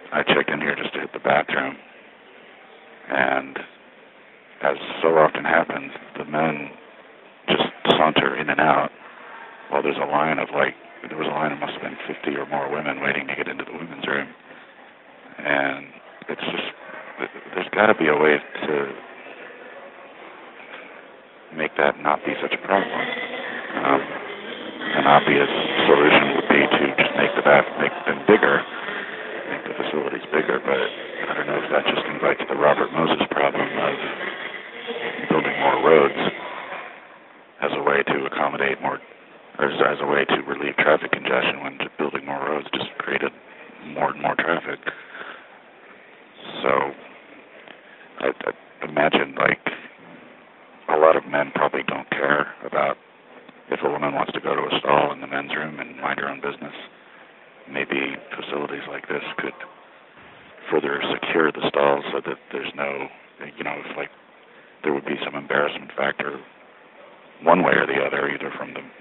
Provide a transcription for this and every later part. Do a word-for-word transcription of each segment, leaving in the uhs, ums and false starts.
I checked in here just to hit the bathroom, and as so often happens, the men just saunter in and out while there's a line of like, there was a line of must have been fifty or more women waiting to get into the women's room. And it's just, there's got to be a way to make that not be such a problem. Um, an obvious solution would be to just make the bath, make them bigger, make the facilities bigger, but I don't know if that just invites the Robert Moses problem of building more roads as a way to accommodate more, or as, as a way to relieve traffic congestion when building more roads just created more and more traffic. So I, I imagine like a lot of men probably don't care about if a woman wants to go to a stall in the men's room and mind her own business. Maybe facilities like this could further secure the stalls so that there's no, you know, if like there would be some embarrassment factor one way or the other, either from the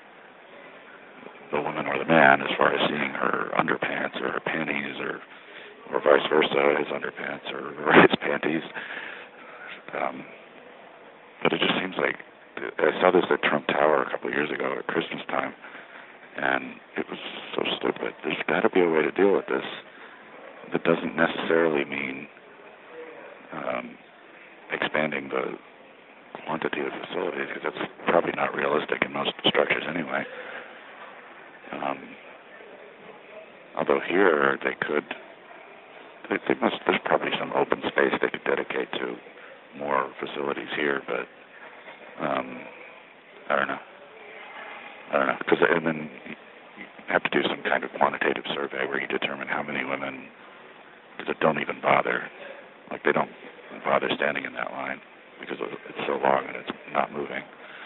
the woman or the man, as far as seeing her underpants or her panties, or or vice versa, his underpants or, or his panties. Um, but it just seems like, I saw this at Trump Tower a couple of years ago at Christmas time, and it was so stupid. There's got to be a way to deal with this that doesn't necessarily mean um, expanding the quantity of facilities, because that's probably not realistic in most structures anyway. Um, although here they could, they, they must. There's probably some open space they could dedicate to more facilities here, but um, I don't know. I don't know, because and then you have to do some kind of quantitative survey where you determine how many women that don't even bother, like they don't bother standing in that line because it's so long and it's not moving.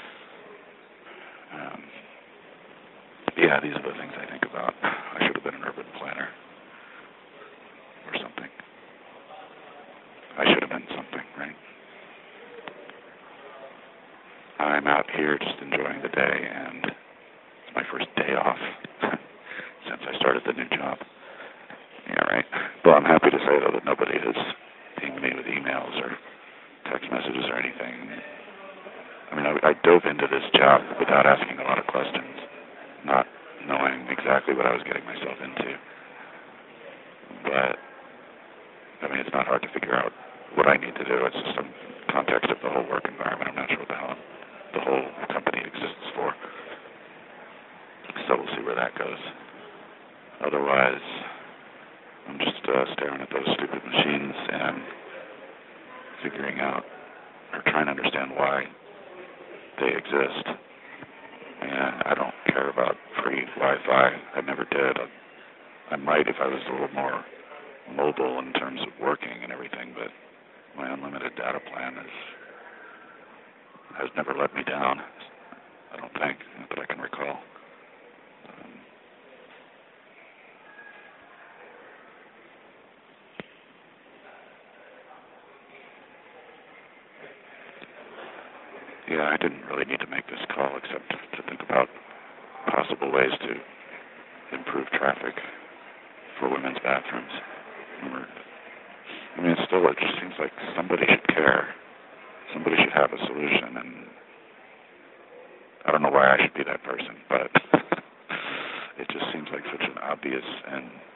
Um, yeah, these are the things I think about. I should have been an urban planner or something. I should have been something, right? I'm out here just enjoying the day, and it's my first day off since I started the new job. Yeah, right. Well, I'm happy to say, though, that nobody has pinged me with emails or text messages or anything. I mean, I, I dove into this job without asking a lot of questions, not knowing exactly what I was getting myself into. But, I mean, it's not hard to figure out what I need to do. It's just some context of the whole work environment. I'm not sure what the hell the whole company exists for. So we'll see where that goes. Otherwise, I'm just uh, staring at those stupid machines and figuring out, or trying to understand why they exist. And I don't care about free Wi-Fi. I never did. I, I might if I was a little more mobile in terms of working and everything, but my unlimited data plan is has never let me down. I don't think, not that I can recall. Um, yeah, I didn't really need to make this call except to think about possible ways to improve traffic for women's bathrooms. I mean, it's still, it just seems like somebody should care. Somebody should have a solution, and I don't know why I should be that person, but it just seems like such an obvious and